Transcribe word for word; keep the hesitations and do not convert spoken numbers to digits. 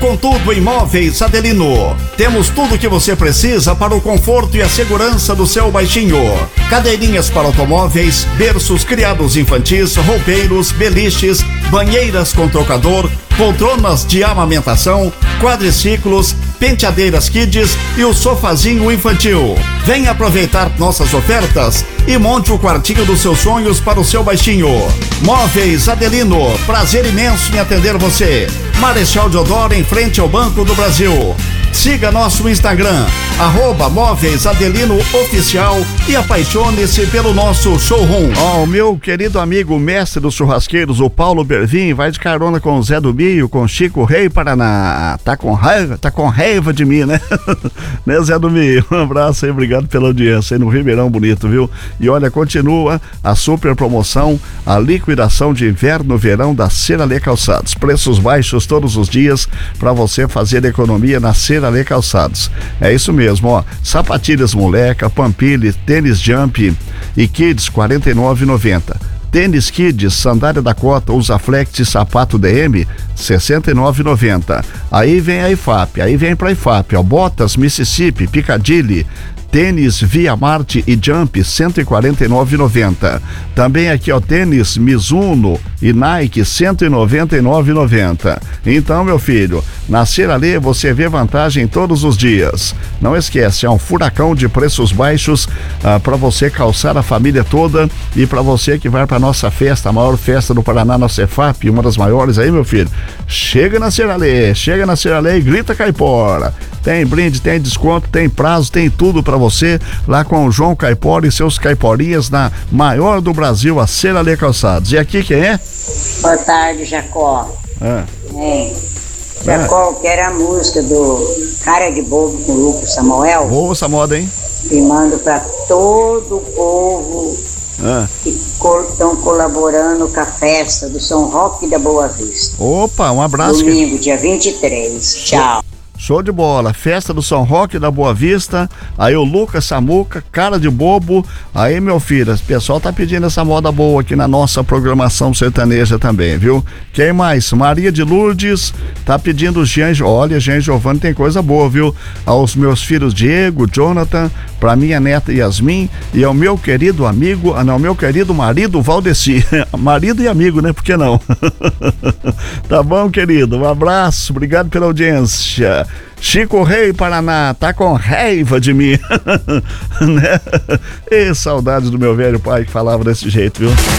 Com tudo em Móveis Adelino. Temos tudo o que você precisa para o conforto e a segurança do seu baixinho. Cadeirinhas para automóveis, berços, criados infantis, roupeiros, beliches, banheiras com trocador, poltronas de amamentação, quadriciclos, penteadeiras kids e o sofazinho infantil. Venha aproveitar nossas ofertas e monte o quartinho dos seus sonhos para o seu baixinho. Móveis Adelino, prazer imenso em atender você. Marechal Deodoro, em frente ao Banco do Brasil. Siga nosso Instagram, arroba Móveis Adelino Oficial, e apaixone-se pelo nosso showroom. Ó, oh, o meu querido amigo mestre dos churrasqueiros, o Paulo Bervin, vai de carona com o Zé do Bio, com Chico Rei Paraná. Tá com raiva, tá com raiva de mim, né? Né, Zé do Bio? Um abraço aí, obrigado pela audiência aí no Ribeirão Bonito, viu? E olha, continua a super promoção, a liquidação de inverno, verão da Ceralê Calçados. Preços baixos todos os dias para você fazer economia na Ceralê Calçados. É isso mesmo, ó. Sapatilhas moleca, Pampili, tênis Jump e Kids quarenta e nove reais e noventa centavos. Tênis Kids, sandália Dakota, Usaflex e sapato D M, sessenta e nove reais e noventa centavos. Aí vem a I F A P, aí vem pra I F A P, ó. Botas Mississippi, Piccadilly, tênis Via Marte e Jump, cento e quarenta e nove reais e noventa centavos. Também aqui, ó, tênis Mizuno e Nike, cento e noventa e nove reais e noventa centavos. Então, meu filho, na Ceralê você vê vantagem todos os dias. Não esquece, é um furacão de preços baixos ah, para você calçar a família toda e para você que vai para nossa festa, a maior festa do Paraná, na Cefap, uma das maiores aí, meu filho. Chega na Ceralê, chega na Ceralê e grita caipora. Tem brinde, tem desconto, tem prazo, tem tudo para você lá com o João Caipora e seus caiporinhas na maior do Brasil, a Ceralê Calçados. E aqui quem é? Boa tarde, Jacó. Ah. É. Jacó, que era a música do Cara de Bobo com o Lucas Samuel. Boa essa moda, hein? E mando para todo o povo ah. que estão colaborando com a festa do São Roque da Boa Vista. Opa, um abraço. Domingo, que... dia vinte e três. Tchau. Show de bola, festa do São Roque da Boa Vista, aí o Lucas Samuca, Cara de Bobo, aí meu filho, o pessoal tá pedindo essa moda boa aqui na nossa programação sertaneja também, viu? Quem mais? Maria de Lourdes, tá pedindo Jean, olha, Jean Giovanni tem coisa boa, viu? Aos meus filhos Diego, Jonathan, pra minha neta Yasmin e ao meu querido amigo, ah não, meu querido marido Valdeci, marido e amigo, né? Por que não? Tá bom, querido, um abraço, obrigado pela audiência. Chico Rei Paraná, tá com raiva de mim, né? E saudades do meu velho pai que falava desse jeito, viu?